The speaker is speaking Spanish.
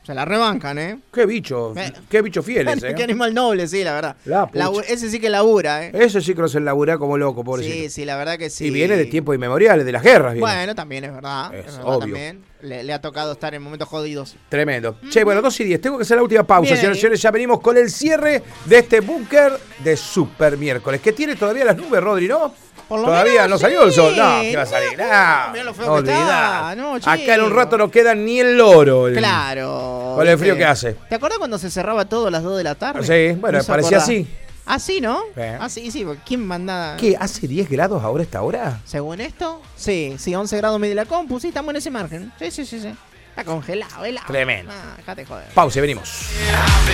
Se la rebancan, ¿eh? Qué bicho fiel ese, Qué animal noble, sí, la verdad. La pucha. Ese sí que labura, ¿eh? Ese sí que lo se labura como loco, pobrecito. Sí, la verdad que sí. Y viene de tiempos inmemoriales, de las guerras. Viene. Bueno, también es verdad. Es verdad obvio. También. Le ha tocado estar en momentos jodidos. Tremendo. Che, bueno, 2:10. Tengo que hacer la última pausa, Bien, señores y señores. Ya venimos con el cierre de este búnker de Super Miércoles. Que tiene todavía las nubes, Rodri, ¿no? Todavía menos, no sí. salió el sol. No, ¿qué va a salir? Mirá lo feo que está. No, Acá en un chico. rato no queda ni el loro. Claro. Con el frío que hace. ¿Te acuerdas cuando se cerraba todo a las 2 de la tarde? Sí, bueno, ¿No se parecía acordás? así. ¿Así, no? Sí. Así, sí, porque ¿quién manda? ¿Qué? ¿Hace 10 grados ahora esta hora? Según esto, sí, 11 grados medio la compu, sí, estamos en ese margen. Sí. Está congelado, helado. Tremendo. Dejate joder. Pausa y venimos.